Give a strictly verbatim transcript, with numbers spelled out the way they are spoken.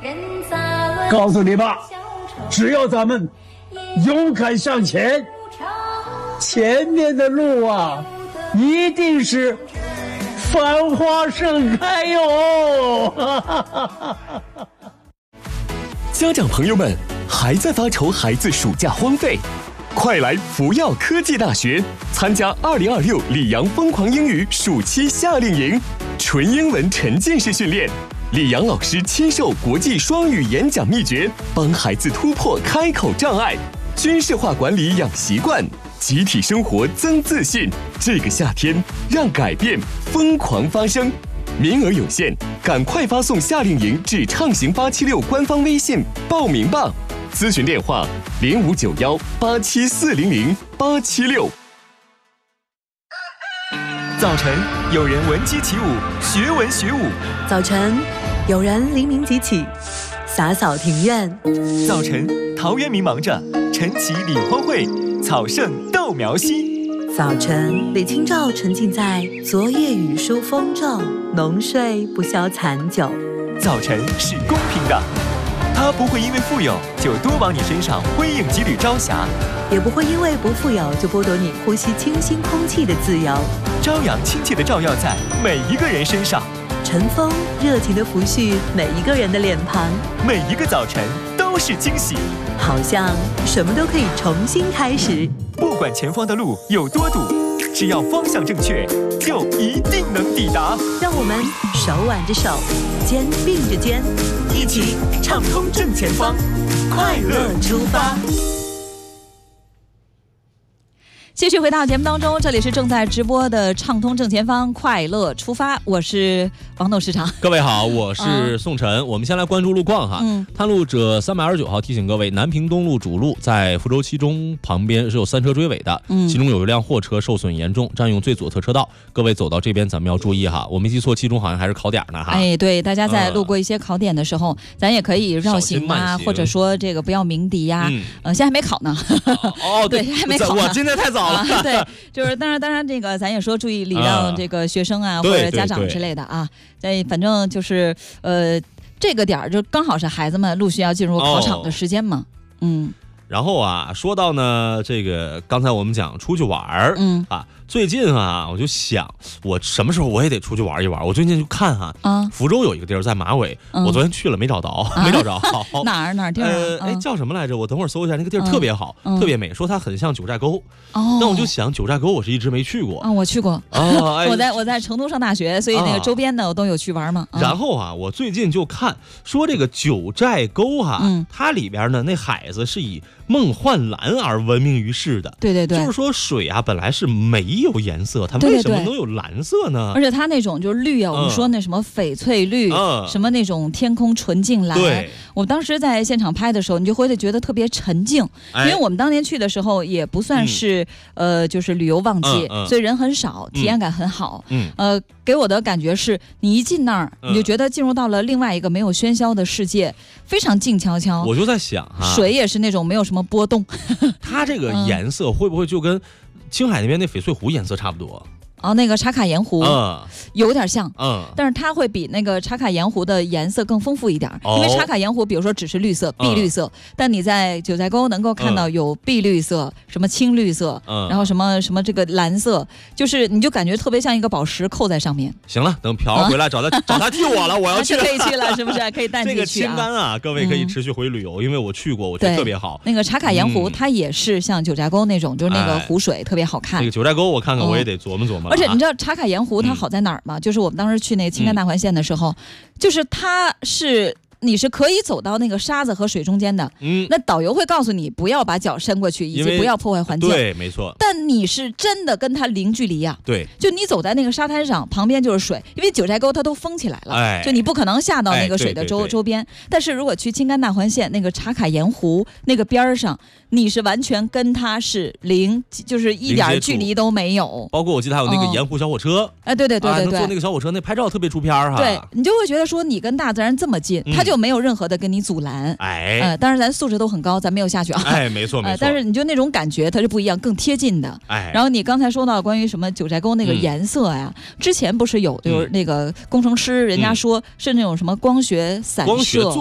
告诉你吧，只要咱们勇敢向前，前面的路啊，一定是繁花盛开哟！ 家长朋友们，还在发愁孩子暑假荒废？快来福耀科技大学参加二零二六里昂疯狂英语暑期夏令营，纯英文沉浸式训练，李阳老师亲授国际双语演讲秘诀，帮孩子突破开口障碍，军事化管理养习惯，集体生活增自信。这个夏天，让改变疯狂发生。名额有限，赶快发送夏令营至畅行八七六官方微信报名吧。咨询电话零五九幺八七四零零八七六。 早晨，有人闻鸡起舞，学文学武； 早晨，有人黎明即起，洒扫庭院； 早晨，陶渊明忙着晨起理荒秽，草盛豆苗稀； 早晨，李清照沉浸在昨夜雨疏风骤，浓睡不消残酒。 早晨是公平的，它不会因为富有就多往你身上辉映几缕朝霞， 也不会因为不富有就剥夺你呼吸清新空气的自由。 朝阳亲切地照耀在每一个人身上， 晨风热情地抚恤每一个人的脸庞， 每一个早晨都是惊喜， 好像什么都可以重新开始。 不管前方的路有多堵，只要方向正确，就一定能抵达。 让我们手挽着手，肩并着肩，一起畅通正前方，快乐出发。 继续回到节目当中，这里是正在直播的畅通正前方，快乐出发，我是王董事长。 各位好，我是宋晨、嗯、我们先来关注路况哈。嗯，探路者三百二十九号提醒各位，南平东路主路在福州七中旁边是有三车追尾的，嗯，其中有一辆货车受损严重，占用最左侧车道，各位走到这边咱们要注意哈。我没记错，七中好像还是考点呢哈。 哎，对，大家在路过一些考点的时候，嗯、咱也可以绕行啊，或者说这个不要鸣笛呀、啊。嗯，呃，现在还没考呢。 哦，对， 还没考呢。 我今天太早。啊、 对，就是当然，当然，这个咱也说注意礼让这个学生啊，啊或者家长之类的啊。在反正就是呃，这个点儿就刚好是孩子们陆续要进入考场的时间嘛，哦、嗯。 然后啊，说到呢，这个刚才我们讲出去玩儿，嗯啊，最近啊，我就想，我什么时候我也得出去玩一玩。我最近就看哈、啊，啊，福州有一个地儿在马尾，嗯、我昨天去了没找着，啊、没找着。 哪儿哪儿地儿、啊？ 呃，哎，叫什么来着？我等会儿搜一下，那个地儿特别好，嗯、特别美，说它很像九寨沟。哦，那我就想九寨沟，我是一直没去过。 啊，我去过。啊，哎、我在我在成都上大学，所以那个周边的我都有去玩嘛。啊、 然后啊，我最近就看说这个九寨沟哈、啊，嗯、它里边呢那海子是以梦幻蓝而闻名于世的。 对对对， 就是说水啊本来是没有颜色，它为什么能有蓝色呢？ 对对对，而且它那种就是绿啊，嗯、我们说那什么翡翠绿，嗯、什么那种天空纯净蓝。对，我当时在现场拍的时候，你就会觉得特别沉静，哎、因为我们当年去的时候也不算是、嗯、呃就是旅游旺季，嗯嗯、所以人很少，体验感很好。嗯，呃，给我的感觉是你一进那儿，你就觉得进入到了另外一个没有喧嚣的世界，非常静悄悄。 我就在想哈， 水也是那种没有什么波动。 它这个颜色会不会就跟青海那边那翡翠湖颜色差不多？ 哦，那个茶卡盐湖，嗯，有点像，嗯，但是它会比那个茶卡盐湖的颜色更丰富一点，哦、因为茶卡盐湖，比如说只是绿色、碧绿色，嗯、但你在九寨沟能够看到有碧绿色、嗯、什么青绿色，嗯，然后什么什么这个蓝色，就是你就感觉特别像一个宝石扣在上面。 行了，等朴回来找他、啊、找他替我了，我要去了， 可以去了，是不是？可以淡季去啊。这个青甘啊，各位可以持续回旅游，嗯、因为我去过，我觉得特别好。 那个茶卡盐湖，嗯、它也是像九寨沟那种，就是那个湖水、哎、特别好看。 那个九寨沟，我看看，我也得琢磨琢磨、啊。 而且你知道茶卡盐湖它好在哪儿吗？嗯、就是我们当时去那个青甘大环线的时候，嗯、就是它是你是可以走到那个沙子和水中间的，嗯，那导游会告诉你不要把脚伸过去，以及不要破坏环境。 对，没错。 但你是真的跟它零距离呀、啊。 对， 就你走在那个沙滩上，旁边就是水，因为九寨沟它都封起来了，哎，就你不可能下到那个水的周、哎、周边。但是如果去青甘大环线那个茶卡盐湖那个边上，你是完全跟它是零，就是一点距离都没有。 包括我记得还有那个盐湖小火车， 哎、嗯，对对对对对， 啊、坐那个小火车那拍照特别出片哈。 对，你就会觉得说你跟大自然这么近，嗯、它就没有任何的跟你阻拦。哎，呃，当然咱素质都很高，咱没有下去啊。 哎，没错没错、呃。 但是你就那种感觉它是不一样，更贴近的。哎，然后你刚才说到关于什么九寨沟那个颜色呀，嗯、之前不是有就是那个工程师人家说是那种什么光学散射。